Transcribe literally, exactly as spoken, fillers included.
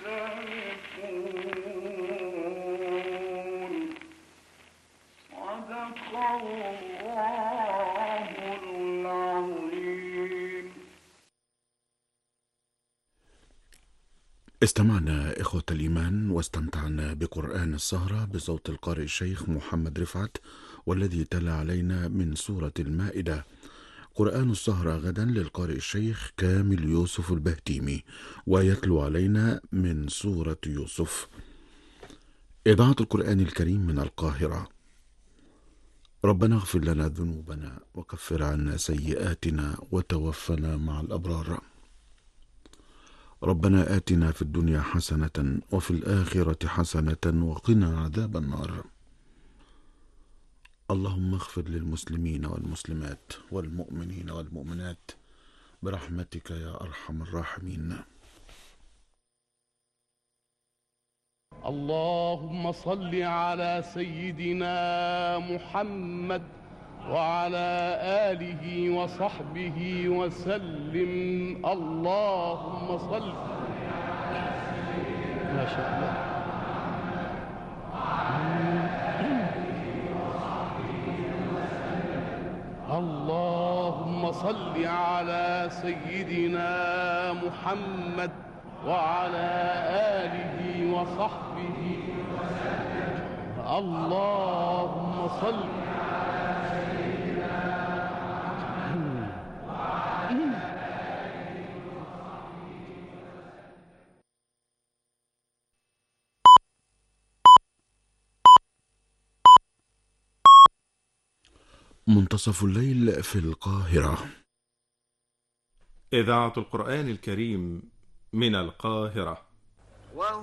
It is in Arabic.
استمعنا إخوة الإيمان واستمتعنا بقرآن السهرة بصوت القارئ الشيخ محمد رفعت، والذي تلا علينا من سورة المائدة. قرآن السهرة غدا للقارئ الشيخ كامل يوسف البهتيمي، ويتلو علينا من سورة يوسف. إذاعة القرآن الكريم من القاهرة. ربنا اغفر لنا ذنوبنا وكفر عنا سيئاتنا وتوفنا مع الأبرار. ربنا آتنا في الدنيا حسنة وفي الآخرة حسنة وقنا عذاب النار. اللهم اغفر للمسلمين والمسلمات والمؤمنين والمؤمنات برحمتك يا أرحم الراحمين. اللهم صل على سيدنا محمد وعلى آله وصحبه وسلم. اللهم صل. ما شاء الله. اللهم صل على سيدنا محمد وعلى آله وصحبه وسلم. اللهم صل. منتصف الليل في القاهرة. إذاعة القرآن الكريم من القاهرة.